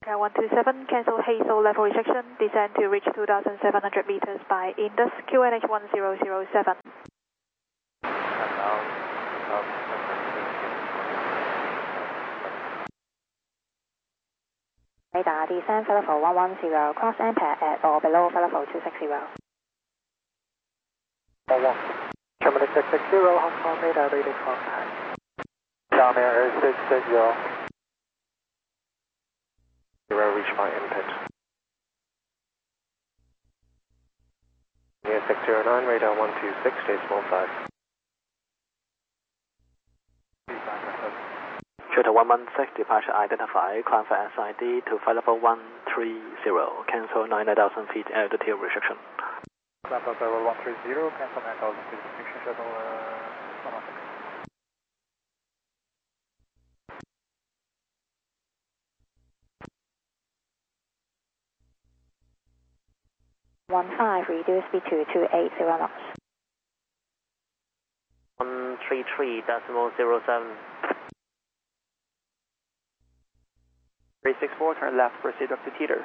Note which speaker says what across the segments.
Speaker 1: 127, cancel Hazel level rejection, descend to reach 2,700 meters by Indus, QNH 1007.
Speaker 2: Radar descend for level 110, cross Ampere at or below for level 260.
Speaker 3: 11, Germany 660, Hong Kong radar ready contact. Down there, 660. Zero, reach by input. Near 609, radar 126.5.
Speaker 4: Shuttle 116, departure identified, climb for SID to flight level 130, cancel 9,000 feet altitude restriction.
Speaker 3: Climb level 130, cancel 9,000 feet restriction, shuttle 116.
Speaker 2: 15, reduce speed to 280 knots.
Speaker 4: 133.07.
Speaker 3: 364, turn left, proceed up to Teeter.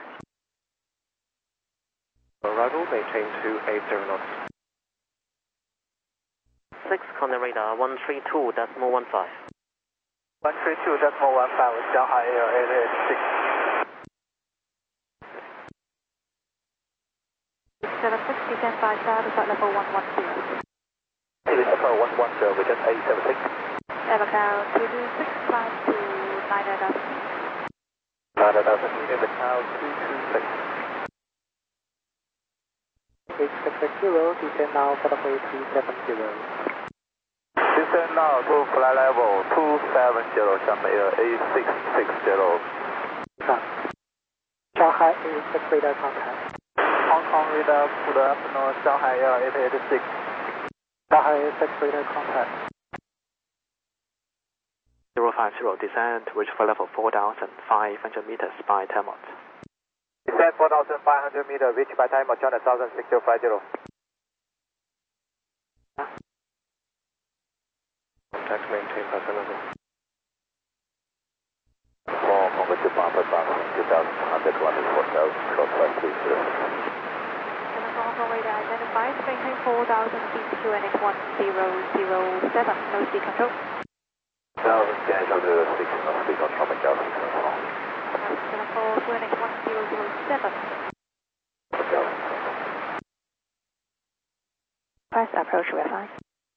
Speaker 3: Arrival, maintain 280 knots.
Speaker 4: 6, contact radar 132.15.
Speaker 3: 132.15 with Shanghai Air 886.
Speaker 1: 76, descend by star to flight level 110.
Speaker 3: Level 110 with just 876.
Speaker 1: Macau 226, climb to 9,000 feet.
Speaker 3: 9,000 feet in Macau 226. 8660, descend now for level 270. Descend now to flight level 270, Shanghai Air 8660. Shanghai 86 radar contact. Hong Kong radar, good afternoon, Shanghai Air 886. Shanghai 86 radar contact.
Speaker 4: 050, descend, reach for level 4,500 meters by time out.
Speaker 3: Descend 4,500 meters, reach by time out, China 106050. Contact maintain passenger. 4, converted Papa 2,100, 4,000,
Speaker 1: Hong Kong radar identified, maintain 4,000 feet, QNH 1007, no speed control.
Speaker 3: 1,000, change on the 6, no speed control, Macau 6
Speaker 1: QNH 1007.
Speaker 2: Press approach verify.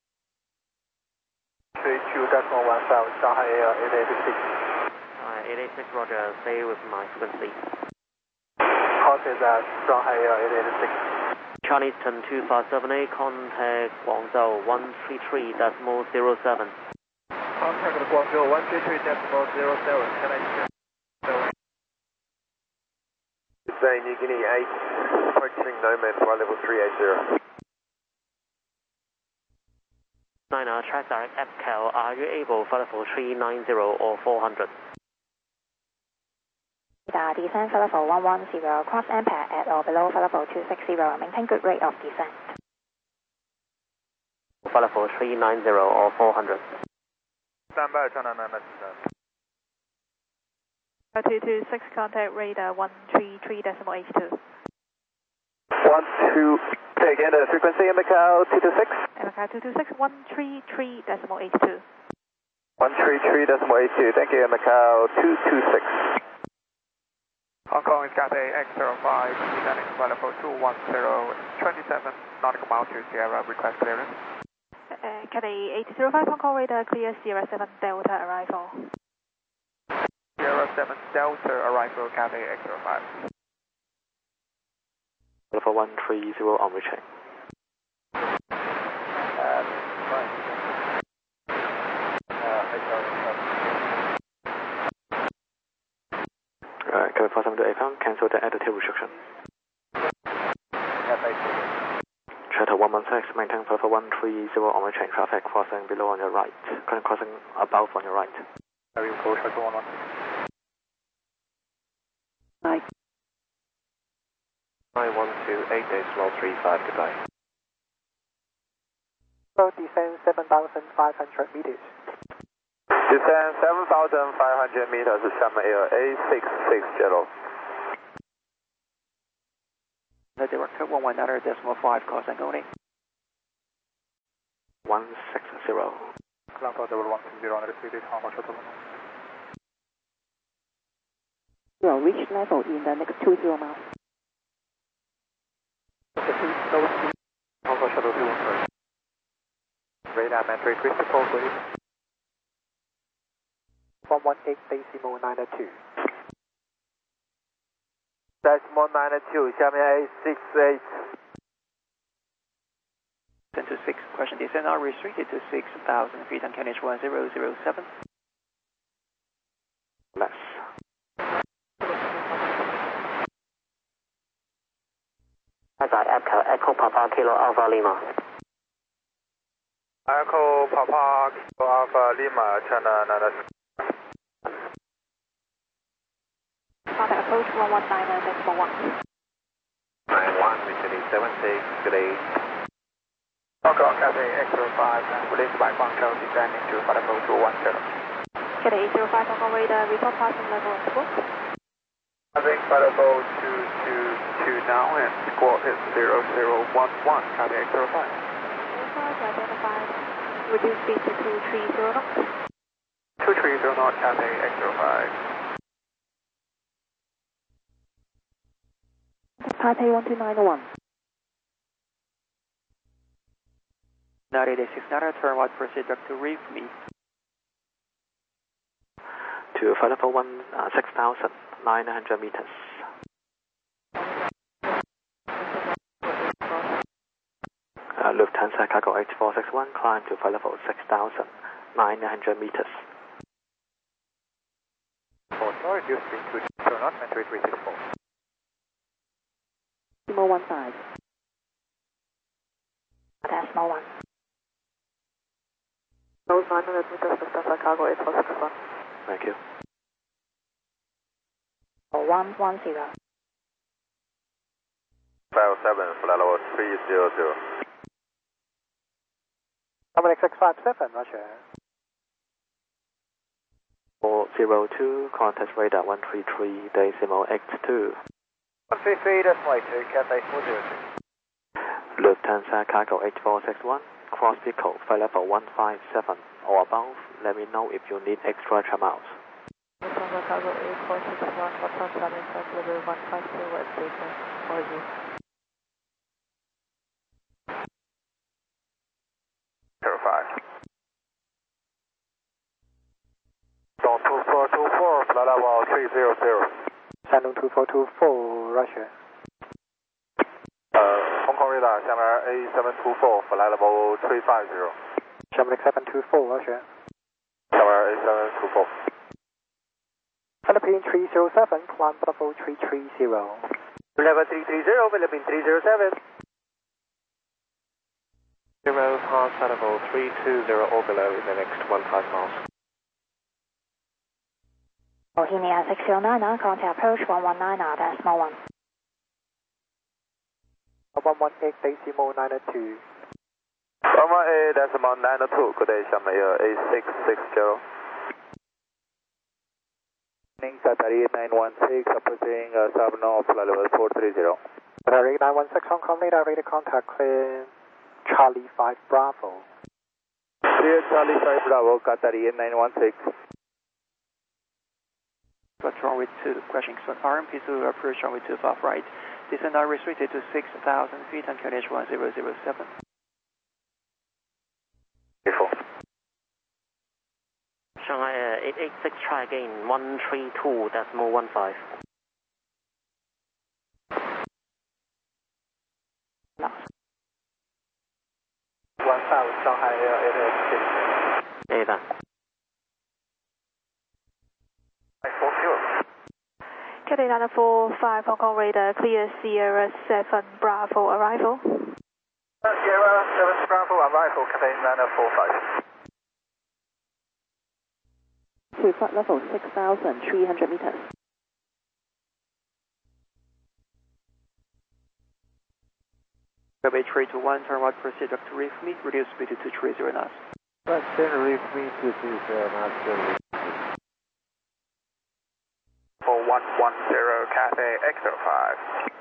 Speaker 3: 32.15, Shanghai Air 886.
Speaker 4: 886, roger, stay with my frequency.
Speaker 3: Copy that, Shanghai Air 886.
Speaker 4: Chinese 12578, contact Guangzhou 133.07.
Speaker 3: Contact Guangzhou 133.07, can I check? Today, New Guinea 8, approaching Nomad, flight level 380.
Speaker 4: 9, track direct EPCAL, are you able for level 390 or 400?
Speaker 2: Radar descend for level 110, cross Ampere at or below for level 260, maintain good rate of descent.
Speaker 4: For level 390 or 400?
Speaker 3: Stand by, China 9
Speaker 1: 226, contact radar 133.82.
Speaker 3: 12, say again, the frequency in Macau 226?
Speaker 1: Macau 226, 133.82.
Speaker 3: 133.82, thank you, Macau 226. Hong Kong is Cathay X05, descending flight level 210, 27 nautical mile to Sierra, request clearance.
Speaker 1: Cathay 805, Hong Kong radar, clear Sierra 7 Delta arrival.
Speaker 3: Sierra 7 Delta arrival, Cathay X05.
Speaker 4: Level 130 on reaching. Code 472 APAM, cancel the altitude restriction. Shuttle 116, maintain level 130 on reaching, traffic crossing below on your right, current crossing above on your right.
Speaker 3: Very cool, Shuttle 116. 91288.35, goodbye. Road descend 7,500 meters. Descend 7,500 meters, Sharma Air A660.
Speaker 5: The director 119.5, call sign only.
Speaker 4: 160.
Speaker 3: Ground call 110 on the received Hong Kong shuttle.
Speaker 2: You will reach level in the next 20 miles.
Speaker 3: Hong Kong shuttle 213. Radar metric 54, please. 118 decimal 92. Decimal 92, 下面 A68.
Speaker 5: 10 to 6, question descent are restricted to 6,000 feet on QNH 1007.
Speaker 4: Less.
Speaker 6: Echo Papa Kilo Alpha Lima.
Speaker 3: Echo Papa Kilo Alpha Lima, China 9.
Speaker 1: Contact approach 119 decimal 1.
Speaker 3: 91, Mission 76, good day. Hong Kong Cathay X05, released by Guangzhou, descending to flight level 210.
Speaker 1: Cathay 805 Hong Kong radar, report passing level and squawk.
Speaker 3: Having flight level 222 now and squawk is 0011, Cathay X05.
Speaker 1: 05 identified, reduce speed to 230 knots.
Speaker 3: 230 knot, Cathay X05.
Speaker 2: Taipei 12901.
Speaker 5: 9069, turn right, proceed back to reef me.
Speaker 4: To flight level 6,900 meters. Lufthansa Cargo 8461, climb to flight level 6,900 meters.
Speaker 3: Reduce speed to 2 knots, entry 364.
Speaker 2: Decimal 15. Decimal 1.
Speaker 1: Those 900 meters, Lufthansa Cargo 8461.
Speaker 4: Thank you.
Speaker 2: 110.
Speaker 3: 57, flight level 300.
Speaker 5: Dominic 657, Roger.
Speaker 4: 402, contact radar 133 decimal X2.
Speaker 3: 133 decimal 2, Cathay 402.
Speaker 4: Lufthansa Cargo 8461, cross vehicle, flight level 157 or above. Let me know if you need extra trim outs.
Speaker 1: Lufthansa Cargo 8461, what's on level 152 West Station, for you.
Speaker 3: Zone 2424, flight level 300.
Speaker 5: Shandong 2424, Russia.
Speaker 3: Hong Kong radar, 下面 A724, flight level 350.
Speaker 5: Shamrock 724, Russia.
Speaker 3: 下面 A724.
Speaker 5: Philippine 307, climb level 330.
Speaker 3: Level 330, Philippine 307.
Speaker 4: 0 past flight level 320 or below in the next 15 miles.
Speaker 2: Bohemia 609, contact approach 119, decimal 1.
Speaker 5: 118 decimal 92.
Speaker 3: 118 decimal 92, good day, Sharma Air A660. Qatari 916, approaching Sabno, flight level 430.
Speaker 5: Qatari 916, Hong Kong radar, radio contact clear. Charlie 5 Bravo.
Speaker 3: Clear Charlie 5 Bravo, Qatari 916.
Speaker 5: What's wrong with 2? Question RMP to approach runway 25 right. Descent are restricted to 6,000 feet on QNH 1007.
Speaker 3: Beautiful.
Speaker 6: Shanghai 886, try again, 132 decimal 15.
Speaker 2: No.
Speaker 3: 15, Shanghai Air 886.
Speaker 6: Ava.
Speaker 3: 540.
Speaker 1: Cathay 945 Hong Kong radar, clear Sierra 7 Bravo arrival.
Speaker 3: Sierra 7 Bravo arrival, Cathay 945.
Speaker 2: To flight level 6,300 meters.
Speaker 5: Runway 321, turn right, proceed back to reef me, reduce speed to 230 knots.
Speaker 7: Question relief me to this master.
Speaker 3: 4110 Cathay X05.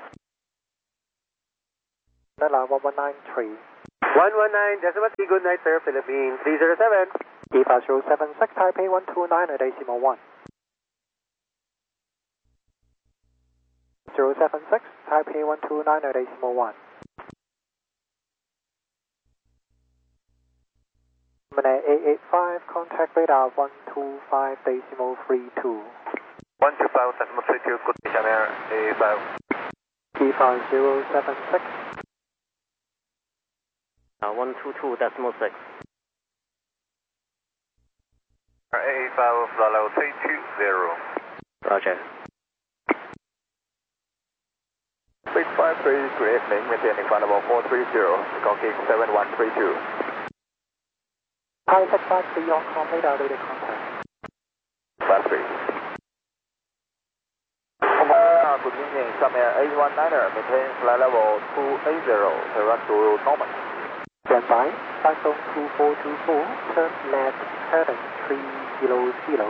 Speaker 5: Nala 1193.
Speaker 7: 119, decimal 3, good night, sir. Philippines 307.
Speaker 5: EFA 076, Taipei 129 at decimal 1. 076, Taipei 129 at decimal 1. Manay 885, contact radar 125 decimal 32.
Speaker 3: 125 decimal 32, good night, Jamir A5.
Speaker 5: EFA 076.
Speaker 6: 122 decimal 6.
Speaker 3: A5 level 320.
Speaker 6: Roger.
Speaker 3: 653, good evening, maintaining flight level 430, Gokking 7132.
Speaker 5: Hi, 653, Hong Kong radar, radar contact.
Speaker 3: 53. Good evening, Jamir A19er, maintaining flight level 280, direct to normal.
Speaker 5: Stand by, Samsung 2424, turn left, heading 300.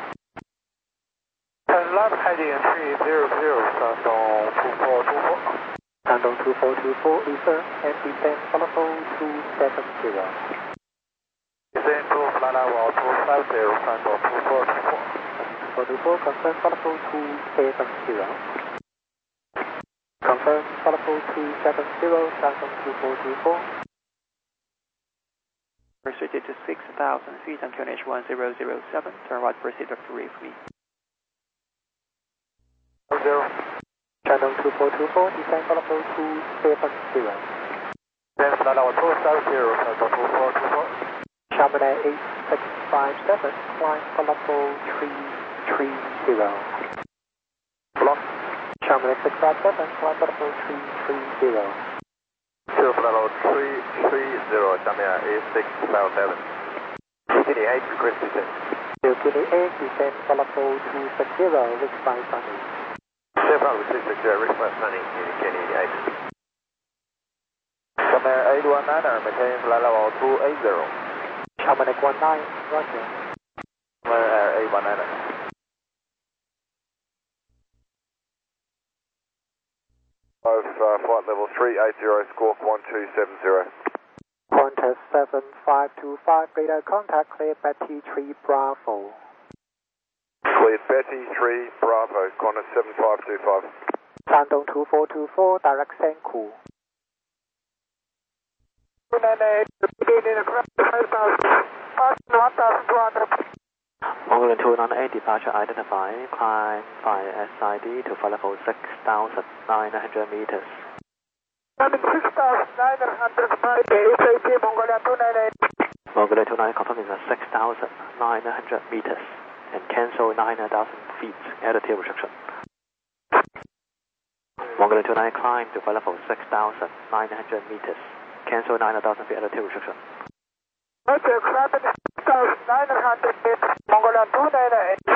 Speaker 3: Turn left heading 300, Samsung 2424.
Speaker 5: Samsung 2424, return and descend follow 270.
Speaker 3: Descend to flight level 250, Samsung 2424.
Speaker 5: 2424, confirm follow 270. Confirm follow 270, Samsung 2424. Restricted to 6,000 feet on QNH 1007. Turn right, proceed briefly.
Speaker 3: 0.
Speaker 5: Channel 2424, descend follow 270.
Speaker 3: Then flight level 270, Samsung 2424.
Speaker 5: Chamonix 8657, climb follow 330.
Speaker 3: Block.
Speaker 5: Chamonix 657, climb follow 330.
Speaker 3: Flight level 330, Jamir A657. Bikini 8, request descent.
Speaker 5: Bikini 8, descend follow 260, reach by sunny.
Speaker 3: Stefan with 260, reach by sunny, Bikini 8. Jamir A19er, maintaining flight level 280.
Speaker 5: Chamonix 19, roger.
Speaker 3: Jamir A19er. Flight level 380, squawk 1270.
Speaker 5: Qantas 7525, radar contact, clear Betty 3 Bravo.
Speaker 3: Cleared Betty 3 Bravo, Qantas 7525.
Speaker 5: Shandong 2424, direct Senku.
Speaker 3: 298, beginning a crash 1,200.
Speaker 4: Mongolian 298, departure identified, climb by SID to flight level 6,900 meters.
Speaker 3: Climbing 6,900 by ASAP, Mongolian 298.
Speaker 4: Mongolian 29 confirming the 6,900 meters and cancel 9,000 feet altitude restriction. Mongolian 29 climb to flight level 6,900 meters, cancel 9,000 feet altitude restriction.
Speaker 3: Okay, climbing 6,900 meters, Mongolian 298.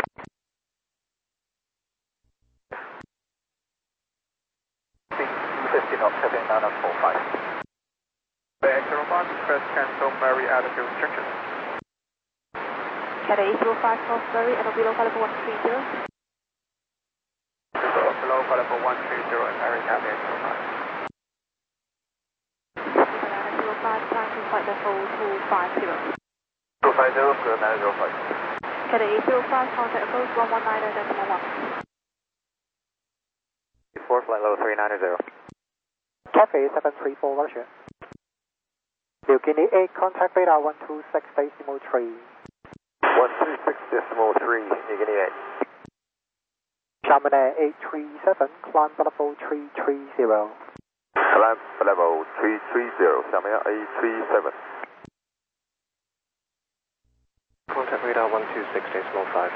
Speaker 3: 50 knots, heading 945. The X05 request cancel Mary altitude restriction.
Speaker 1: Cathay 805 North Mary and below flight level 130.
Speaker 3: Below flight level 130 and Mary Cathay 805.
Speaker 1: 905, climb to flight level 250.
Speaker 3: 250, good 905.
Speaker 1: Cathay 805, contact approach 119.1.
Speaker 3: 4 flight level 390.
Speaker 5: Cafe 734, roger. Bikini 8, contact radar 126.3.
Speaker 3: 126.3, Bikini 8.
Speaker 5: Chamonix 837, climb level 330.
Speaker 3: Climb level 330, Jamir A37.
Speaker 4: Contact radar 126.5.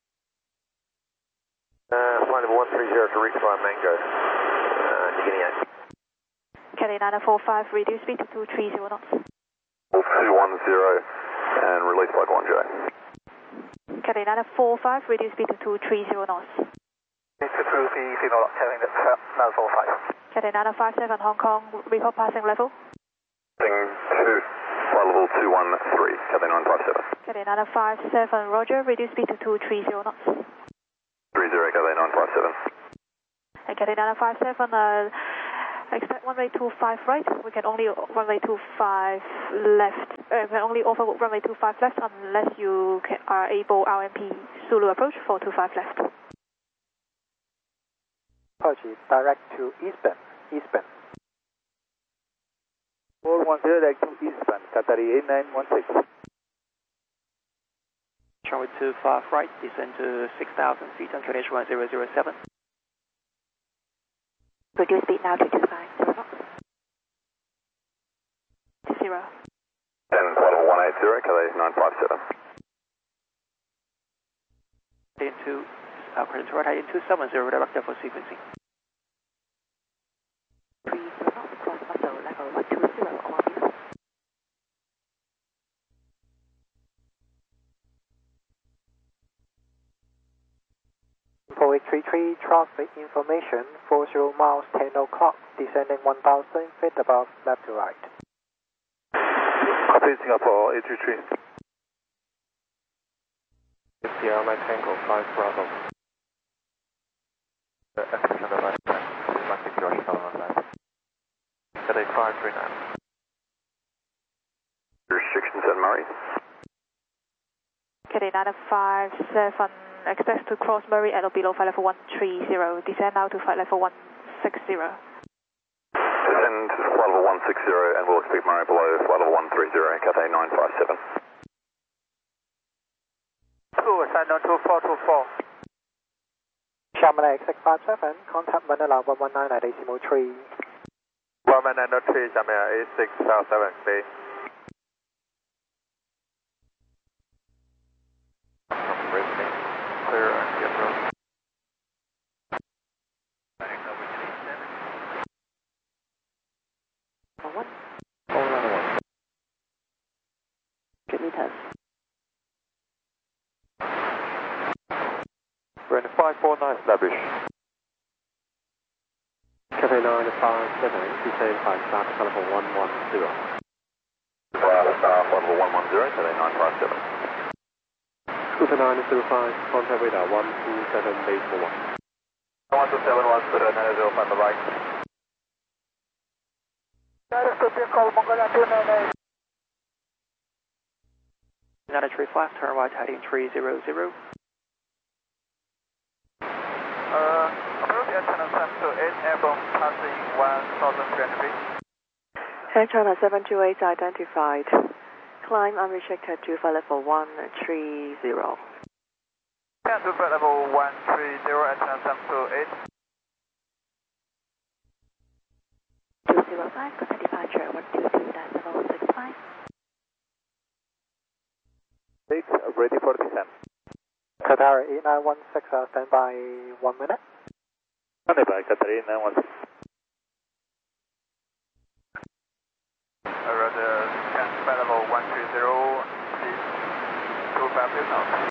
Speaker 3: Flight level 130 to reach by Mango, Bikini 8.
Speaker 1: Cathay 945, reduce speed to 230 knots.
Speaker 3: 210 and release by Guangzhou.
Speaker 1: Cathay 945, reduce speed to 230 knots.
Speaker 3: It's a 230 knots, having at 945.
Speaker 1: Cathay 957, Hong Kong, report passing level.
Speaker 3: Passing to flight level
Speaker 8: 213, Cathay 957.
Speaker 1: Cathay 957, roger, reduce speed to 230 knots.
Speaker 8: 30, Cathay 957.
Speaker 1: And Cathay 957, expect runway 25 right. We can only runway 25 left. We can only offer runway 25 left unless you are able RMP Zulu approach for 25 left.
Speaker 9: Approach direct to eastbound. Eastbound.
Speaker 3: 410 direct to eastbound, Qatari 8916.
Speaker 5: Runway 25 right, descend to 6,000 feet on QNH 1007.
Speaker 2: Reduce speed now to 250 knots.
Speaker 1: 20.
Speaker 8: 10, 12, 180, Cathay 957.
Speaker 5: Into credit to right, into 70, director for sequencing.
Speaker 2: 30 knots, cross muscle level 120 on below.
Speaker 9: For 833, traffic information, 40 miles, 10 o'clock, descending 1,000 feet above, left to right.
Speaker 3: Copy Singapore 833.
Speaker 4: Sierra Mike Tango 5 Bravo.
Speaker 3: Expression of right time, 160 Chicago on line. Cathay 539.
Speaker 8: Restriction St. Murray.
Speaker 1: Cathay 957, expect to cross Murray at or below flight level 130. Descend now to flight level 160.
Speaker 8: Descend to flight level 160 and we'll expect Murray below flight level 130, Cathay 957.
Speaker 3: 2, ascend on 2424.
Speaker 9: Chamonix 657, contact Manila 119 at decimal 3.
Speaker 3: 193, Jamaica 8657, Bay. Clear and get road.
Speaker 2: One.
Speaker 4: All runway 1.
Speaker 2: Good meters.
Speaker 4: Brand 549 established. Cathay 957, descend 5 start telephone 110.
Speaker 8: Staff level 110, Cathay 957.
Speaker 4: Scooter 905, contact radar 127 base for 1.
Speaker 8: 127, 905, bye-bye.
Speaker 5: United 35, turn right heading 300.
Speaker 3: Approach Air Channel 728, airborne passing 1,300 feet.
Speaker 10: Air China 728 identified. Climb unrestricted to flight level 130.
Speaker 3: 10 to flight level 130, Air Channel 728.
Speaker 2: 205, contact departure 122.765.
Speaker 3: 6, ready for descent.
Speaker 9: Qatar 8916, stand by 1 minute.
Speaker 3: Stand by, Qatar 8916. Roger, scan flight level 130, please 250 knots.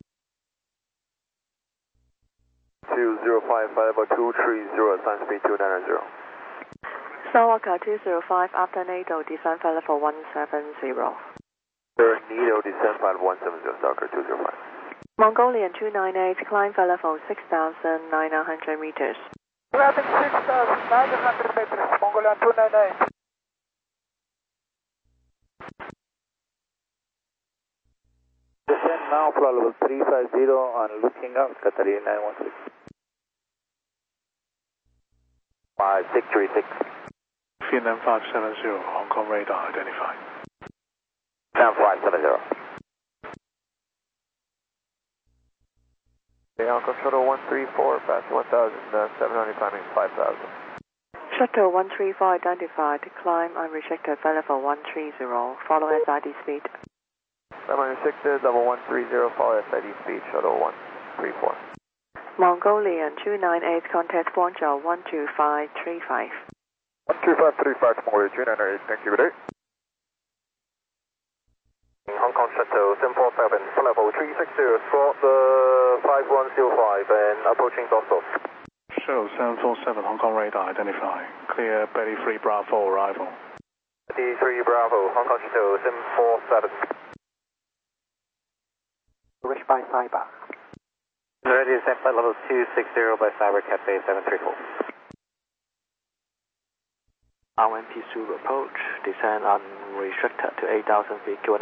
Speaker 8: 205, flight level 230, sign speed 290.
Speaker 10: Sawaka 205, after NATO, descend flight level 170.
Speaker 8: Nido, descend flight level 170, Stalker 205.
Speaker 10: Mongolian 298, climb flight level 6,900 meters.
Speaker 3: Climbing 6,900 meters, Mongolian 298. Descend now, flight level 350 and looking up, Qatar 916.
Speaker 8: 5636.
Speaker 3: Vietnam 570, Hong Kong radar identified.
Speaker 8: Vietnam 570.
Speaker 3: Hong Kong Shuttle 134, past 1,700, climbing 5,000.
Speaker 10: Shuttle 134 identified. Climb unrestricted flight level 130. Follow SID speed.
Speaker 3: 706, level 130, follow SID speed, Shuttle 134.
Speaker 10: Mongolian 298, contact Guangzhou 12535.
Speaker 3: 12535, Mongolian 298, thank you, good day.
Speaker 8: Hong Kong Shuttle 747, flight level 360, slot the 5105 and approaching Dosso.
Speaker 3: Shuttle 747, Hong Kong radar identified. Clear belly free Bravo arrival.
Speaker 8: D3 Bravo, Hong Kong Shito, Sim 47.
Speaker 9: Reach by Cyber.
Speaker 8: Ready to set flight level 260 by Cyber Cafe 734.
Speaker 4: RMP Zulu approach, descend unrestricted to 8,000 feet,